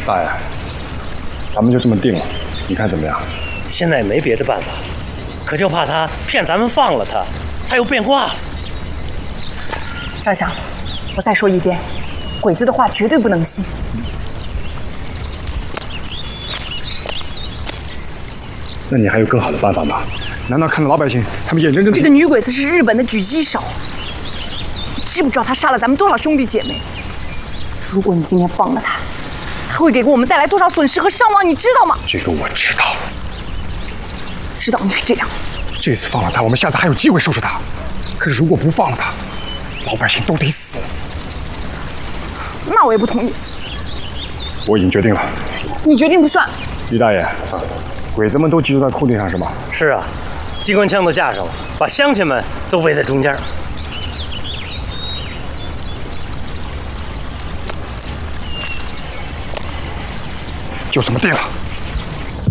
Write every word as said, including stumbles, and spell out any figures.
大爷，咱们就这么定了，你看怎么样？ 现在也没别的办法，可就怕他骗咱们放了他，他又变卦了。 张翔，我再说一遍，鬼子的话绝对不能信。 那你还有更好的办法吗？难道看到老百姓他们眼睁睁…… 这个女鬼子是日本的狙击手，你知不知道她杀了咱们多少兄弟姐妹？如果你今天放了她，她会给我们带来多少损失和伤亡，你知道吗？ 这个我知道。 知道应该这样。 这次放了她，我们下次还有机会收拾她。可是如果不放了她，老百姓都得死。 那我也不同意。 我已经决定了。 你决定不算。 李大爷，啊，鬼子们都集中在空地上是吗？ 是啊，机关枪都架上了，把乡亲们都围在中间。 就这么定了。